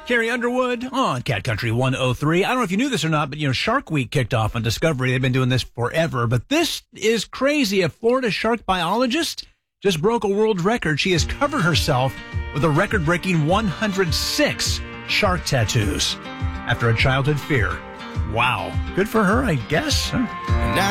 Carrie Underwood on Cat Country 103. I don't know if you knew this or not, but, Shark Week kicked off on Discovery. They've been doing this forever. But this is crazy. A Florida shark biologist just broke a world record. She has covered herself with a record-breaking 106 shark tattoos after a childhood fear. Wow. Good for her, I guess.